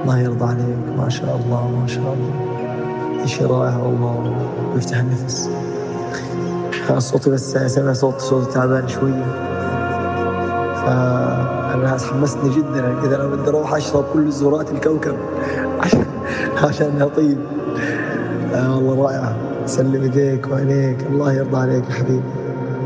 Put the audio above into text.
الله يرضى عليك، ما شاء الله ما شاء الله، شيء رائع والله ويفتح النفس. صوتي بس سمع صوتي تعبان شوية، فأنا حمسني جدا. إذا أنا بدي أروح أشرب كل زهورات الكوكب عشان أطيب. والله رائعة، سلم إيديك وعينيك، الله يرضى عليك يا حبيبي.